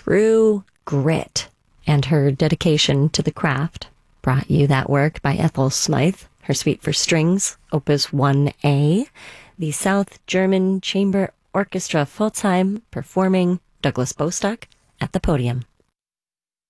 true grit. And her dedication to the craft brought you that work by Ethel Smythe, her Suite for Strings, Opus 1A, the South German Chamber Orchestra Pforzheim performing Douglas Bostock at the podium.